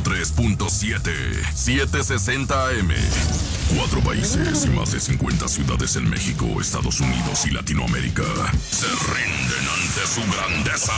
103.7, 760 AM. 4 países y más de 50 ciudades en México, Estados Unidos y Latinoamérica se rinden ante su grandeza.